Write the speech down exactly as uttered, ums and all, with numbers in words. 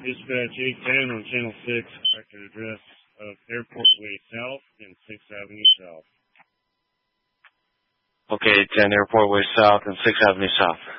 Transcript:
Dispatch eight ten on Channel six, corrected address of Airport Way South and sixth Avenue South. Okay, ten Airport Way South and sixth Avenue South.